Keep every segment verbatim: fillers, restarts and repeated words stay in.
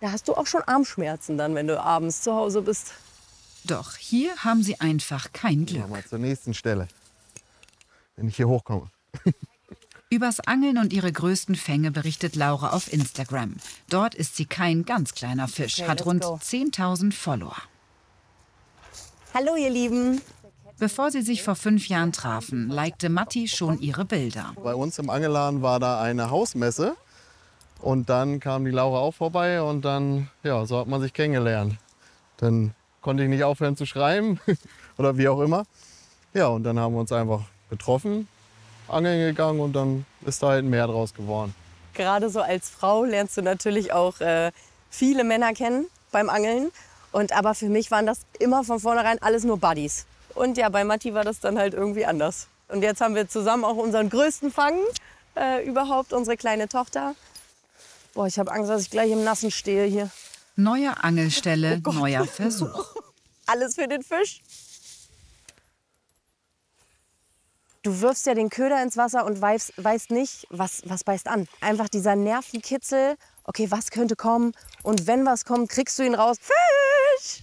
Da hast du auch schon Armschmerzen dann, wenn du abends zu Hause bist. Doch hier haben sie einfach kein Glück. Mal zur nächsten Stelle, wenn ich hier hochkomme. Übers Angeln und ihre größten Fänge berichtet Laura auf Instagram. Dort ist sie kein ganz kleiner Fisch, Okay, hat rund go. zehntausend Follower. Hallo ihr Lieben. Bevor sie sich vor fünf Jahren trafen, likte Matti schon ihre Bilder. Bei uns im Angelladen war da eine Hausmesse. Und dann kam die Laura auch vorbei und dann, ja, so hat man sich kennengelernt. Dann konnte ich nicht aufhören zu schreiben oder wie auch immer. Ja, und dann haben wir uns einfach getroffen, angeln gegangen und dann ist da halt ein Meer draus geworden. Gerade so als Frau lernst du natürlich auch äh, viele Männer kennen beim Angeln. Und aber für mich waren das immer von vornherein alles nur Buddies. Und ja, bei Matti war das dann halt irgendwie anders. Und jetzt haben wir zusammen auch unseren größten Fang äh, überhaupt, unsere kleine Tochter. Boah, ich habe Angst, dass ich gleich im Nassen stehe hier. Neue Angelstelle, Oh neuer Versuch. Alles für den Fisch. Du wirfst ja den Köder ins Wasser und weißt, weißt nicht, was, was beißt an. Einfach dieser Nervenkitzel, okay, was könnte kommen? Und wenn was kommt, kriegst du ihn raus. Fisch!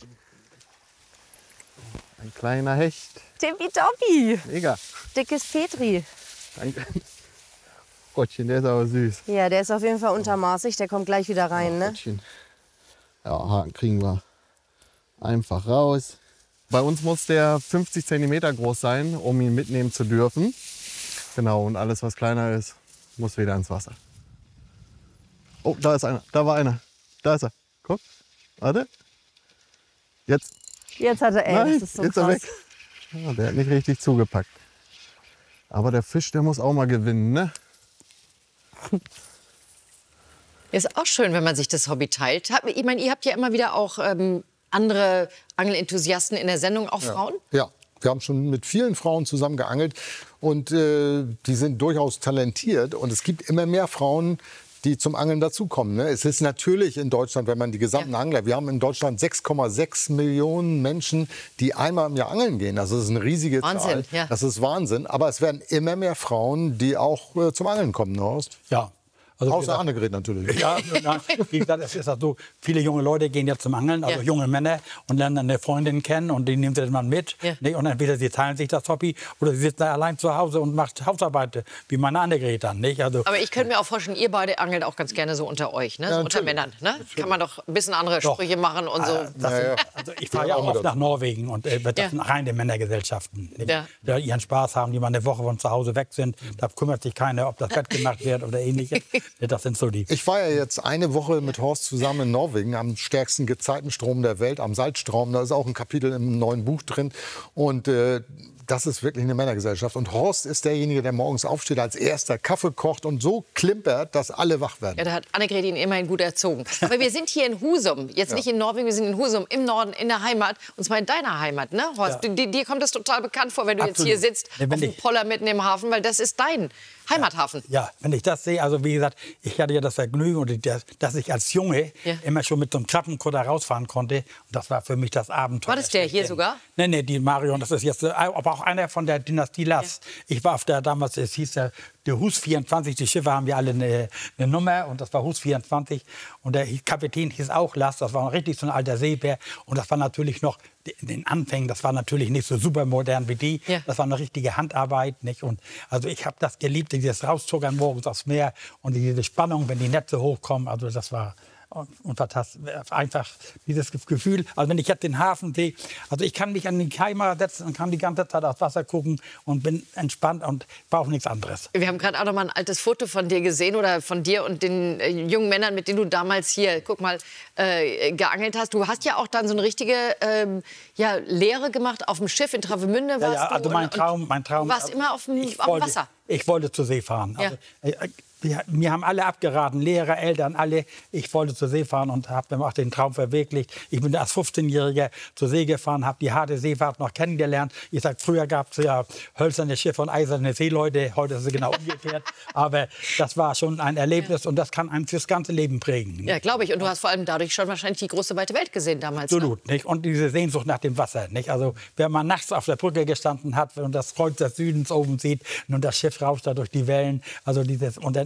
Ein kleiner Hecht. Tippitoppi! Mega. Dickes Petri. Danke. Gottchen, der ist aber süß. Ja, der ist auf jeden Fall untermaßig. Der kommt gleich wieder rein, ne? Gottchen. Ja, Haken kriegen wir einfach raus. Bei uns muss der fünfzig Zentimeter groß sein, um ihn mitnehmen zu dürfen. Genau, und alles, was kleiner ist, muss wieder ins Wasser. Oh, da ist einer. Da war einer. Da ist er. Guck. Warte. Jetzt. Jetzt hat er, ey, Nein, das ist so jetzt ist er krass. weg. Ja, der hat nicht richtig zugepackt. Aber der Fisch, der muss auch mal gewinnen, ne? Ist auch schön, wenn man sich das Hobby teilt. Ich meine, ihr habt ja immer wieder auch ähm, andere Angelenthusiasten in der Sendung, auch Ja. Frauen? Ja, wir haben schon mit vielen Frauen zusammen geangelt und äh, die sind durchaus talentiert. Und es gibt immer mehr Frauen, die zum Angeln dazukommen. Ne? Es ist natürlich in Deutschland, wenn man die gesamten Ja. Angler, wir haben in Deutschland sechs Komma sechs Millionen Menschen, die einmal im Jahr angeln gehen. Also das ist eine riesige Wahnsinn, Zahl. ja. Das ist Wahnsinn. Aber es werden immer mehr Frauen, die auch äh, zum Angeln kommen, ne, Horst? Ja. Also, wie Außer gesagt, Annegret natürlich. ja, na, wie gesagt, es ist auch so, viele junge Leute gehen jetzt zum Angeln, also Ja. junge Männer, und lernen dann eine Freundin kennen und die nehmen sie dann mal mit. Ja. Ne? Und entweder sie teilen sich das Hobby oder sie sitzen da allein zu Hause und macht Hausarbeit, wie meine Annegret dann. Nicht? Also, Aber ich könnte mir auch vorstellen, ihr beide angelt auch ganz gerne so unter euch, ne? so unter natürlich. Männern. Ne? Kann man doch ein bisschen andere Doch. Sprüche machen und so. das, Ja, ja. Also ich fahre ja Ja, auch auch oft mit nach Norwegen und äh, das Ja. sind reine Männergesellschaften. Nicht? Ja. Die ihren Spaß haben, die mal eine Woche von zu Hause weg sind. Da kümmert sich keiner, ob das Bett gemacht wird oder ähnliches. Das sind so die. Ich war ja jetzt eine Woche mit Horst zusammen in Norwegen am stärksten Gezeitenstrom der Welt, am Salzstrom. Da ist auch ein Kapitel im neuen Buch drin. Und äh, das ist wirklich eine Männergesellschaft. Und Horst ist derjenige, der morgens aufsteht, als erster Kaffee kocht und so klimpert, dass alle wach werden. Ja, da hat Annegret ihn immerhin gut erzogen. Aber wir sind hier in Husum, jetzt nicht in Norwegen, wir sind in Husum, im Norden, in der Heimat. Und zwar in deiner Heimat, ne, Horst? Ja. Dir, dir kommt das total bekannt vor, wenn du Absolut. jetzt hier sitzt, Ja, wenn auf dem ich- Poller mitten im Hafen, weil das ist dein Heimathafen. Ja, wenn ich das sehe, also wie gesagt, ich hatte ja das Vergnügen, und das, dass ich als Junge Ja. immer schon mit so einem Klappenkutter rausfahren konnte. Und das war für mich das Abenteuer. War das der hier schlechthin. sogar? Nee, nee, die Marion, das ist jetzt, äh, aber auch einer von der Dynastie Lass. Ich war auf der, damals, es hieß der, der Hus vierundzwanzig, die Schiffe haben ja alle eine, eine Nummer und das war Hus vierundzwanzig. Und der Kapitän hieß auch Lass, das war richtig so ein alter Seebär. Und das war natürlich noch, in den Anfängen, das war natürlich nicht so super modern wie die. Ja. Das war eine richtige Handarbeit. Nicht? Und also ich habe das geliebt, dieses Rauszuckern morgens aufs Meer und diese Spannung, wenn die Netze hochkommen. Also das war und fantastisch. Einfach dieses Gefühl, also wenn ich jetzt den Hafen sehe, also ich kann mich an den Keimer setzen und kann die ganze Zeit aufs Wasser gucken und bin entspannt und brauche nichts anderes. Wir haben gerade auch noch mal ein altes Foto von dir gesehen oder von dir und den äh, jungen Männern, mit denen du damals hier, guck mal, äh, geangelt hast. Du hast ja auch dann so eine richtige ähm, ja, Lehre gemacht auf dem Schiff in Travemünde. Ja, warst ja, du also mein und- Traum, mein Traum. Du warst immer auf dem, ich auf dem wollte, Wasser. Ich wollte zur See fahren. Ja. Also, äh, wir, mir haben alle abgeraten, Lehrer, Eltern, alle. Ich wollte zur See fahren und habe mir auch den Traum verwirklicht. Ich bin als fünfzehnjähriger zur See gefahren, habe die harte Seefahrt noch kennengelernt. Ich sag, früher gab es ja hölzerne Schiffe und eiserne Seeleute. Heute ist es genau umgekehrt. Aber das war schon ein Erlebnis, ja. Und das kann einem fürs ganze Leben prägen. Ja, glaube ich. Und du hast vor allem dadurch schon wahrscheinlich die große weite Welt gesehen damals. Absolut. Nicht? Und diese Sehnsucht nach dem Wasser. Nicht? Also, wenn man nachts auf der Brücke gestanden hat und das Kreuz des Südens oben sieht und das Schiff rauscht da durch die Wellen, also dieses, und dann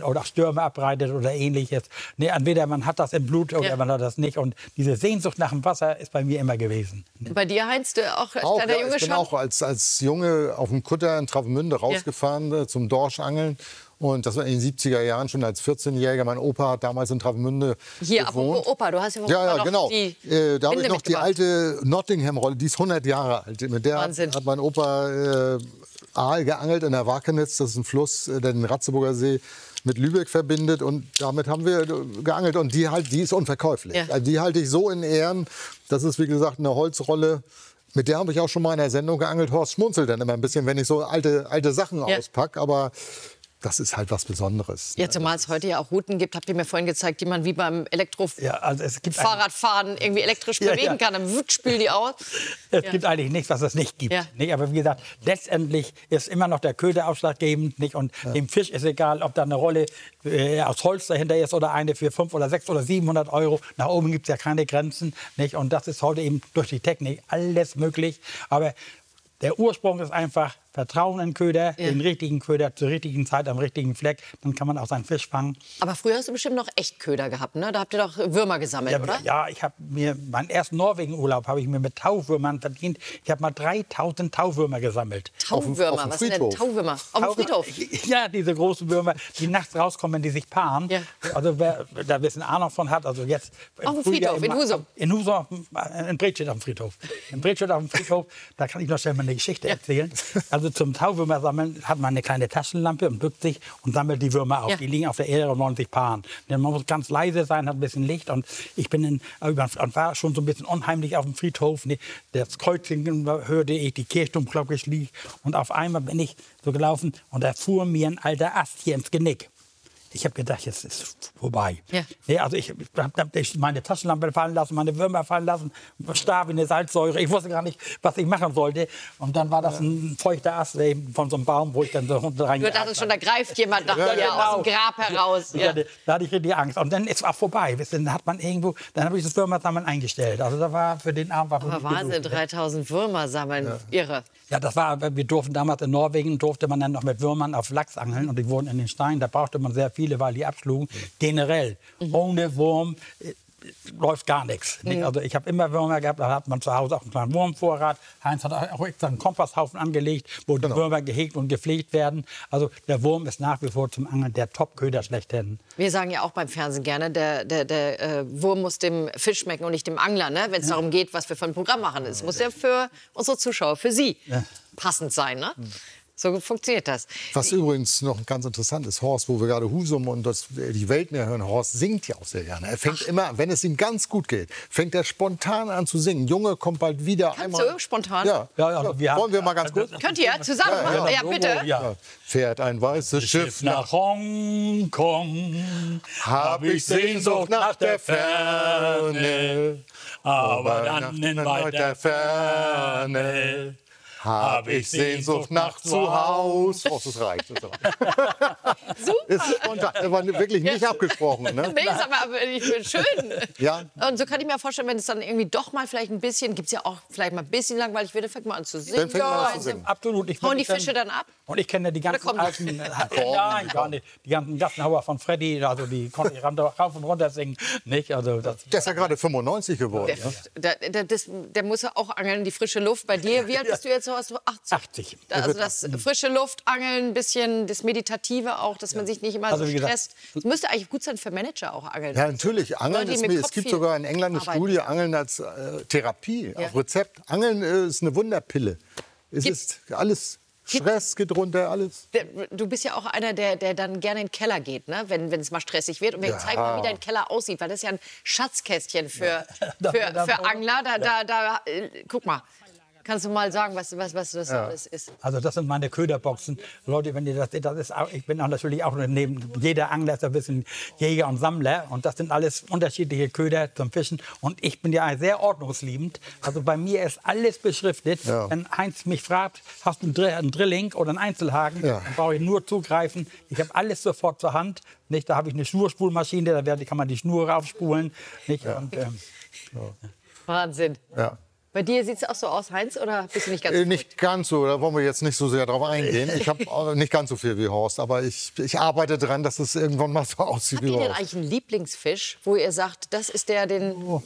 oder Stürme abreitet oder ähnliches. Nee, entweder man hat das im Blut oder Ja. man hat das nicht. Und diese Sehnsucht nach dem Wasser ist bei mir immer gewesen. Bei dir, Heinz, du auch als Auch, kleiner ja, Junge ich bin schon? auch als, als Junge auf dem Kutter in Travemünde rausgefahren äh, zum Dorschangeln. Und das war in den siebziger Jahren schon als vierzehnjähriger. Mein Opa hat damals in Travemünde Hier, gewohnt. apropos Opa, du hast ja, Ja, ja, noch genau. die Äh, da habe ich Winde noch die mitgebracht. alte Nottingham-Rolle, die ist hundert Jahre alt. Mit der Wahnsinn. hat mein Opa äh, Aal geangelt in der Wakenitz. Das ist ein Fluss, äh, der den Ratzeburger See mit Lübeck verbindet. Und damit haben wir äh, geangelt. Und die, halt, die ist unverkäuflich. Ja. Also die halte ich so in Ehren. Das ist, wie gesagt, eine Holzrolle. Mit der habe ich auch schon mal in der Sendung geangelt. Horst schmunzelt dann immer ein bisschen, wenn ich so alte, alte Sachen Ja. auspacke. Aber das ist halt was Besonderes. Ja, zumal es heute ja auch Routen gibt, habt ihr mir vorhin gezeigt, die man wie beim Elektrofahrradfahren Ja, also es gibt irgendwie elektrisch Ja, bewegen ja. kann. Dann wutt, spül die aus. Es Ja. gibt eigentlich nichts, was es nicht gibt. Ja. Nicht? Aber wie gesagt, letztendlich ist immer noch der Köder ausschlaggebend. Nicht? Und dem Fisch ist egal, ob da eine Rolle äh, aus Holz dahinter ist oder eine für fünfhundert oder sechshundert oder siebenhundert Euro. Nach oben gibt es ja keine Grenzen. Nicht? Und das ist heute eben durch die Technik alles möglich. Aber der Ursprung ist einfach Vertrauen in den Köder, Ja. den richtigen Köder zur richtigen Zeit am richtigen Fleck. Dann kann man auch seinen Fisch fangen. Aber früher hast du bestimmt noch Echtköder gehabt, ne? Da habt ihr doch Würmer gesammelt, Ja, oder? ja, ich habe mir meinen ersten Norwegen-Urlaub habe ich mir mit Tauwürmern verdient. Ich habe mal dreitausend Tauwürmer gesammelt. Tauwürmer, auf dem was sind denn Friedhof. Tauwürmer? Auf dem Friedhof. Ja, diese großen Würmer, die nachts rauskommen, die sich paaren. Ja. Also wer da ein bisschen Ahnung von hat, also jetzt im Auf dem Frühjahr Friedhof, in im- Husum. In Husum, in Bredstedt auf dem Friedhof. In Bredstedt auf dem Friedhof, da kann ich noch schnell mal eine Geschichte erzählen. Also zum Tauwürmer sammeln hat man eine kleine Taschenlampe und bückt sich und sammelt die Würmer auf. Ja. Die liegen auf der Erde und wollen sich paaren. Denn man muss ganz leise sein, hat ein bisschen Licht. Und ich bin in, und war schon so ein bisschen unheimlich auf dem Friedhof. Ne, das Kreuzchen hörte ich, die Kirchturmglocke schlief. Und auf einmal bin ich so gelaufen und da fuhr mir ein alter Ast hier ins Genick. Ich habe gedacht, jetzt ist es vorbei. Ja. Nee, also ich habe meine Taschenlampe fallen lassen, meine Würmer fallen lassen, starb in der Salzsäure. Ich wusste gar nicht, was ich machen sollte. Und dann war das ein feuchter Ast eben von so einem Baum, wo ich dann so rein. Du dachtest schon, da greift jemand nach Ja, dir genau. aus dem Grab heraus. Ich Ja. hatte, da hatte ich richtig Angst. Und dann ist es auch vorbei. Wisst ihr, Dann hat man irgendwo, dann habe ich das Würmersammeln eingestellt. Also da war für den Abend war Aber wirklich Wahnsinn, genug. dreitausend Würmer sammeln. Irre. Ja, das war, wir durften damals in Norwegen, durfte man dann noch mit Würmern auf Lachs angeln und die wurden in den Steinen, da brauchte man sehr viele, weil die abschlugen. Generell, ohne Wurm äh, läuft gar nichts. Nicht? Also ich habe immer Würmer gehabt, da hat man zu Hause auch einen kleinen Wurmvorrat. Heinz hat auch extra einen Kompasshaufen angelegt, wo die Würmer gehegt und gepflegt werden. Also der Wurm ist nach wie vor zum Angeln der Top-Köder schlechthin. Wir sagen ja auch beim Fernsehen gerne, der, der, der äh, Wurm muss dem Fisch schmecken und nicht dem Angler, ne? Wenn es darum geht, was wir für ein Programm machen. Es muss ja für unsere Zuschauer, für Sie passend sein. Ne? So funktioniert das. Was übrigens noch ganz interessant ist, Horst, wo wir gerade Husum und das, die Weltmeer hören, Horst singt ja auch sehr gerne. Er fängt immer, wenn es ihm ganz gut geht, fängt er spontan an zu singen. Junge kommt bald wieder. Kannst einmal. du spontan? Ja, Ja, ja, ja. wir haben- Wollen wir mal ganz kurz? Könnt ihr zusammen? Ja, Ja, ja. bitte. Ja. Fährt ein weißes Schiff nach Nach Hongkong Hab ich Sehnsucht nach der Ferne, aber dann in weiter Ferne hab ich Sehnsucht nach zu Haus. Oh, das reicht. Das Super. ist spontan, das war wirklich nicht abgesprochen. Ne? Nee, ist aber, aber ich bin schön. Ja. Und so kann ich mir vorstellen, wenn es dann irgendwie doch mal vielleicht ein bisschen, gibt es ja auch vielleicht mal ein bisschen langweilig wird, dann fängt man an zu singen. Dann fängt man an zu Ja, singen. Absolut. Ich Hauen die ich kann- Fische dann ab? Und ich kenne die ganzen kommt- alten, äh, nein, gar nicht, die ganzen Gassenhauer von Freddy, also die konnte ich ran- rauf und runter singen, nicht? Also das, Der ist ja gerade fünfundneunzig geworden. Der, der, der, das, der muss ja auch angeln, die frische Luft. Bei dir, wie alt bist du jetzt? Hast du achtzig? achtzig. Also das frische Luft, Angeln, ein bisschen das Meditative auch, dass man sich nicht immer Also so wie gesagt, stresst. Es müsste eigentlich gut sein für Manager auch Angeln. Ja, natürlich. Angeln Leute, die ist mit mir, es Kopf gibt viel sogar in England eine arbeiten. Studie, Angeln als äh, Therapie, Ja. auf Rezept. Angeln äh, ist eine Wunderpille. Es Gibt- ist alles, Stress geht runter, alles. Der, du bist ja auch einer, der, der dann gerne in den Keller geht, ne? wenn wenn es mal stressig wird. Und wir Ja. zeigen mal, wie dein Keller aussieht, weil das ist ja ein Schatzkästchen für, Da- für, da- für Angler. Da, da, da, äh, guck mal, kannst du mal sagen, was, was, was das alles ist? Also das sind meine Köderboxen. Leute, wenn ihr das seht, das ist auch, ich bin auch natürlich auch neben jeder Angler ist ein bisschen Jäger und Sammler und das sind alles unterschiedliche Köder zum Fischen und ich bin ja sehr ordnungsliebend. Also bei mir ist alles beschriftet. Ja. Wenn Heinz mich fragt, hast du einen, Dr einen Drilling oder einen Einzelhaken, Ja. dann brauche ich nur zugreifen. Ich habe alles sofort zur Hand. Nicht, da habe ich eine Schnurspulmaschine, da werde- kann man die Schnur raufspulen. Nicht? Und, ähm, Wahnsinn. Ja. Bei dir sieht es auch so aus, Heinz, oder bist du nicht ganz so Äh, nicht ganz so, da wollen wir jetzt nicht so sehr drauf eingehen. Ich habe nicht ganz so viel wie Horst, aber ich, ich arbeite dran, dass es irgendwann mal so aussieht Habt wie ihr denn Horst. eigentlich einen Lieblingsfisch, wo ihr sagt, das ist der, den,